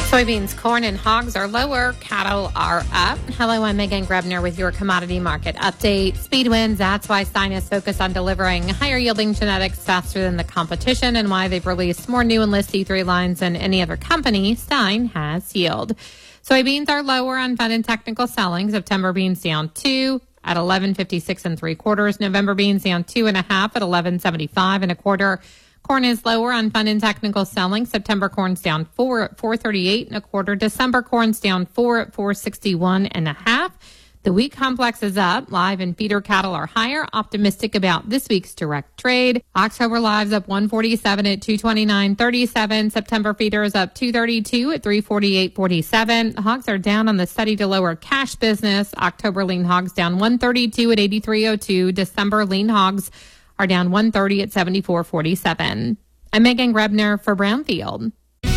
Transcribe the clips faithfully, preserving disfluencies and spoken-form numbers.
Soybeans, corn, and hogs are lower. Cattle are up. Hello, I'm Megan Grebner with your commodity market update. Speed wins. That's why Stein is focused on delivering higher yielding genetics faster than the competition and why they've released more new Enlist E three lines than any other company. Stein has yield. Soybeans are lower on fund and technical selling. September beans down two at eleven fifty-six and three quarters. November beans down two and a half at eleven seventy-five and a quarter. Corn is lower on fund and technical selling. September corn's down four at four thirty-eight and a quarter. December corn's down four at four sixty-one and a half. The wheat complex is up. Live and feeder cattle are higher. Optimistic about this week's direct trade. October live's up one forty-seven at two twenty-nine thirty-seven. September feeder is up two thirty-two at three forty-eight forty-seven. Hogs are down on the steady to lower cash business. October lean hogs down one thirty-two at eighty-three oh two. December lean hogs are down one thirty at seventy-four forty-seven. I'm Megan Grebner for Brownfield.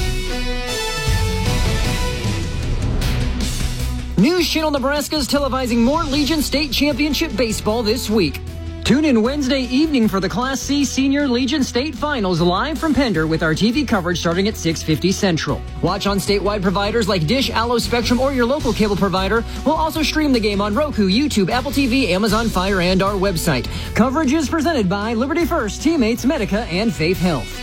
News Channel Nebraska is televising more Legion State Championship baseball this week. Tune in Wednesday evening for the Class C Senior Legion State Finals live from Pender with our T V coverage starting at six fifty Central. Watch on statewide providers like Dish, Allo, Spectrum, or your local cable provider. We'll also stream the game on Roku, YouTube, Apple T V, Amazon Fire, and our website. Coverage is presented by Liberty First, Teammates, Medica, and Faith Health.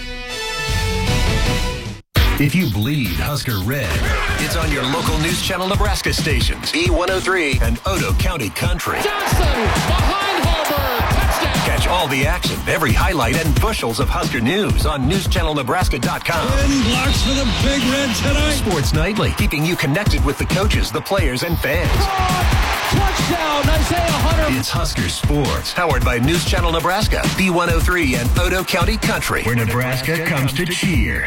If you bleed Husker red, it's on your local News Channel Nebraska stations, B one oh three and Odo County Country. Johnson behind Harburg, touchdown. Catch all the action, every highlight, and bushels of Husker news on news channel nebraska dot com. Ten blocks for the Big Red tonight. Sports Nightly, keeping you connected with the coaches, the players, and fans. Touchdown, Isaiah Hunter. It's Husker Sports, powered by News Channel Nebraska, B one oh three and Odo County Country, where Nebraska comes to cheer.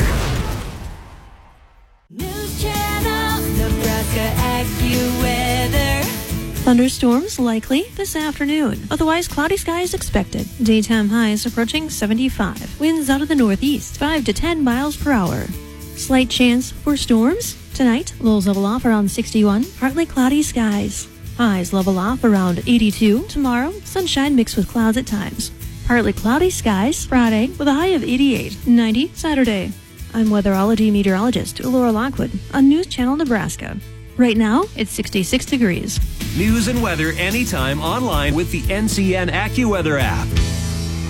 News Channel Nebraska AccuWeather. Thunderstorms likely this afternoon. Otherwise, cloudy skies expected. Daytime highs approaching seventy-five. Winds out of the northeast, five to ten miles per hour. Slight chance for storms. Tonight, lows level off around sixty-one. Partly cloudy skies. Highs level off around eighty-two. Tomorrow, sunshine mixed with clouds at times. Partly cloudy skies. Friday, with a high of eighty-eight. ninety Saturday. I'm weatherology meteorologist Laura Lockwood on News Channel Nebraska. Right now, it's sixty-six degrees. News and weather anytime online with the N C N AccuWeather app.